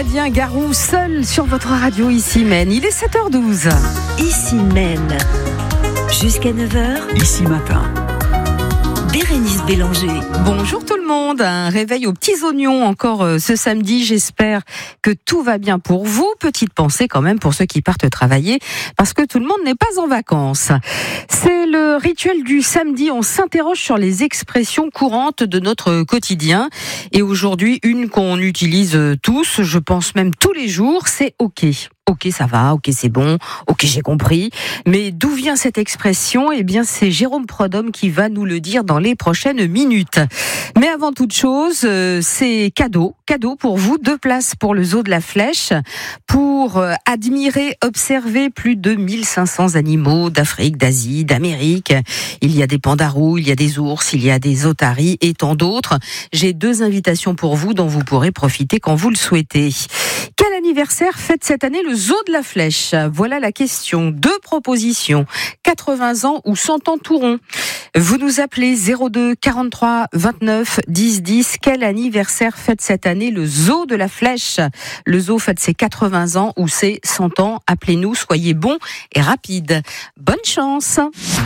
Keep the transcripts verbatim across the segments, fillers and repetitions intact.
Canadien Garou, seul sur votre radio Ici Maine. Il est sept heures douze. Ici Maine. Jusqu'à neuf heures. Ici Matin. Bérénice Bélanger. Bonjour tout le monde, un réveil aux petits oignons encore euh, ce samedi, j'espère que tout va bien pour vous. Petite pensée quand même pour ceux qui partent travailler, parce que tout le monde n'est pas en vacances. C'est le rituel du samedi, on s'interroge sur les expressions courantes de notre quotidien. Et aujourd'hui, une qu'on utilise tous, je pense même tous les jours, c'est « ok ». Ok, ça va, ok, c'est bon, ok, j'ai compris. Mais d'où vient cette expression ? Eh bien, c'est Jérôme Prodhomme qui va nous le dire dans les prochaines minutes. Mais avant toute chose, euh, c'est cadeau, cadeau pour vous, deux places pour le zoo de la Flèche, pour euh, admirer, observer plus de mille cinq cents animaux d'Afrique, d'Asie, d'Amérique. Il y a des pandarous, il y a des ours, il y a des otaries et tant d'autres. J'ai deux invitations pour vous dont vous pourrez profiter quand vous le souhaitez. Quel anniversaire fête cette année le zoo de la Flèche ? Voilà la question. Deux propositions. quatre-vingts ans ou cent ans tout rond. Vous nous appelez zéro deux quarante-trois vingt-neuf dix dix. Quel anniversaire fête cette année le zoo de la Flèche ? Le zoo fête ses quatre-vingts ans ou ses cent ans. Appelez-nous, soyez bons et rapides. Bonne chance.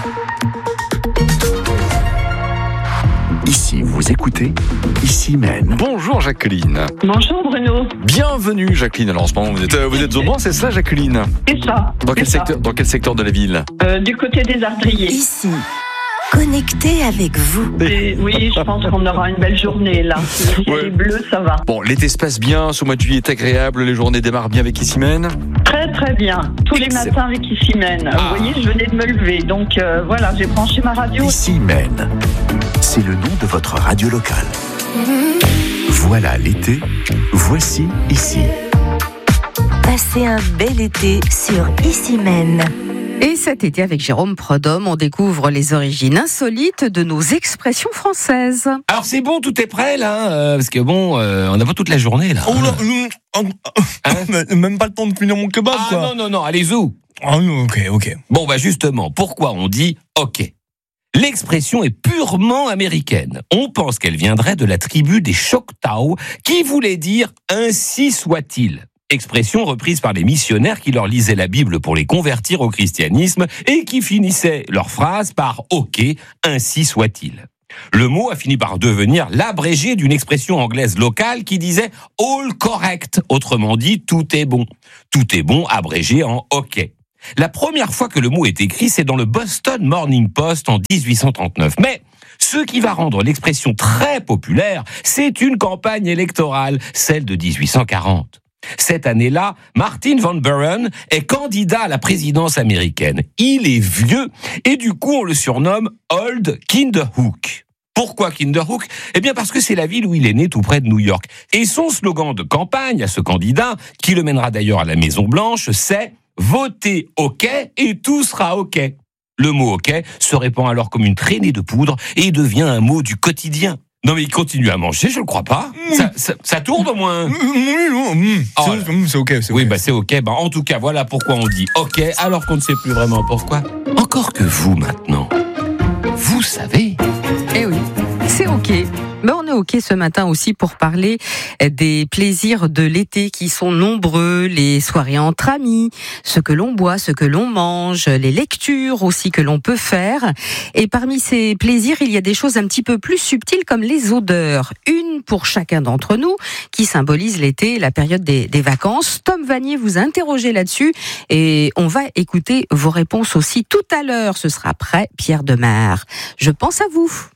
Ici, vous écoutez Ici Maine. Bonjour Jacqueline. Bonjour Bruno. Bienvenue Jacqueline. Alors en ce moment vous êtes, euh, vous êtes au Mans, c'est ça Jacqueline ? C'est ça. Dans quel, c'est ça. secteur, dans quel secteur de la ville ? euh, Du côté des Ardriers. Ici. Connecté avec vous. Et oui, je pense qu'on aura une belle journée là. Le ciel Ouais. est bleu, ça va. Bon, l'été se passe bien, ce mois de juillet est agréable, les journées démarrent bien avec Ici Maine. Très très bien. Tous les Excellent. matins avec Ici Maine. Ah. Vous voyez, je venais de me lever. Donc euh, voilà, j'ai branché ma radio. Ici Maine. C'est le nom de votre radio locale. Voilà l'été, voici Ici. Passez un bel été sur Ici Maine. Et cet été, avec Jérôme Prodhomme, on découvre les origines insolites de nos expressions françaises. Alors c'est bon, tout est prêt là, euh, parce que bon, euh, on n'a pas toute la journée là. Oh là, hein même pas le temps de finir mon kebab, Ah quoi. non non non, allez où. Ah, ok, ok. Bon bah justement, pourquoi on dit ok ? L'expression est purement américaine. On pense qu'elle viendrait de la tribu des Choctaw, qui voulait dire ainsi soit-il. Expression reprise par les missionnaires qui leur lisaient la Bible pour les convertir au christianisme et qui finissaient leur phrase par « ok, ainsi soit-il ». Le mot a fini par devenir l'abrégé d'une expression anglaise locale qui disait « all correct », autrement dit « tout est bon ». Tout est bon abrégé en « ok ». La première fois que le mot est écrit, c'est dans le Boston Morning Post en dix-huit cent trente-neuf. Mais ce qui va rendre l'expression très populaire, c'est une campagne électorale, celle de dix-huit cent quarante. Cette année-là, Martin Van Buren est candidat à la présidence américaine. Il est vieux et du coup on le surnomme Old Kinderhook. Pourquoi Kinderhook ? Eh bien parce que c'est la ville où il est né tout près de New York. Et son slogan de campagne à ce candidat, qui le mènera d'ailleurs à la Maison-Blanche, c'est « Votez OK et tout sera OK ». Le mot « OK » se répand alors comme une traînée de poudre et devient un mot du quotidien. Non mais il continue à manger, je le crois pas. Ça, ça, ça tourne au moins. Oui, non, mm, Oh c'est, là. mm, c'est ok, c'est Oui, ok. bah c'est ok. Bah en tout cas, voilà pourquoi on dit ok, alors qu'on ne sait plus vraiment pourquoi. Encore que vous maintenant, vous savez. Eh oui, c'est ok. Mais on est ok ce matin aussi pour parler des plaisirs de l'été qui sont nombreux, les soirées entre amis, ce que l'on boit, ce que l'on mange, les lectures aussi que l'on peut faire. Et parmi ces plaisirs, il y a des choses un petit peu plus subtiles comme les odeurs. Une pour chacun d'entre nous qui symbolise l'été, la période des, des vacances. Tom Vanier vous a interrogé là-dessus et on va écouter vos réponses aussi tout à l'heure. Ce sera après Pierre Demar. Je pense à vous.